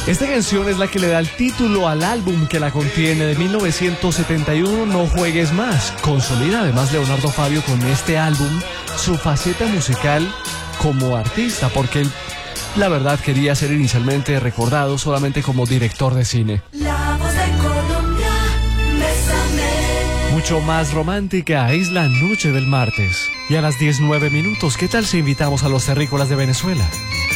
Esta canción es la que le da el título al álbum que la contiene de 1971, No Juegues Más. Consolida además Leonardo Fabio con este álbum su faceta musical como artista, porque él, la verdad, quería ser inicialmente recordado solamente como director de cine. La voz de Colombia, bésame. Mucho más romántica es la noche del martes. Y a las 19 minutos, ¿qué tal si invitamos a los terrícolas de Venezuela?